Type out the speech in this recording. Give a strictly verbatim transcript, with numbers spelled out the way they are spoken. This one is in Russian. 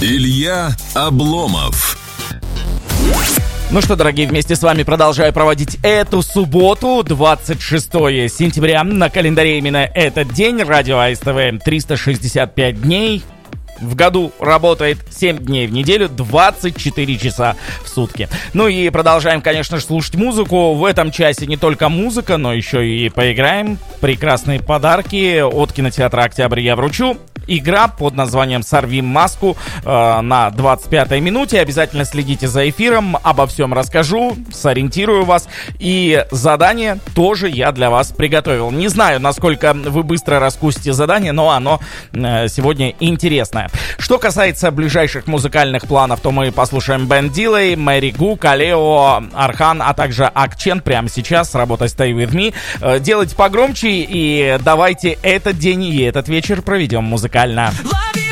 Илья Обломов. Ну что, дорогие, вместе с вами продолжаю проводить эту субботу, двадцать шестое сентября. На календаре именно этот день. Радио АСТВ триста шестьдесят пять дней. В году работает семь дней в неделю, двадцать четыре часа в сутки. Ну и продолжаем, конечно же, слушать музыку. В этом часе не только музыка, но еще и поиграем. Прекрасные подарки от кинотеатра «Октябрь» я вручу. Игра под названием «Сорви маску» э, на двадцать пятой минуте. Обязательно следите за эфиром, обо всем расскажу, сориентирую вас. И задание тоже я для вас приготовил. Не знаю, насколько вы быстро раскусите задание, но оно э, сегодня интересное. Что касается ближайших музыкальных планов, то мы послушаем Бен Дилей, Мэри Гу, Калео, Архан, а также Акчен прямо сейчас с работой Stay With Me. Э, делайте погромче и давайте этот день и этот вечер проведем музыкально.